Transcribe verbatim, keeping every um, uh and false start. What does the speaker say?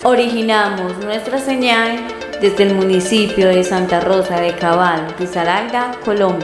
Originamos nuestra señal desde el municipio de Santa Rosa de Cabal, Risaralda, Colombia.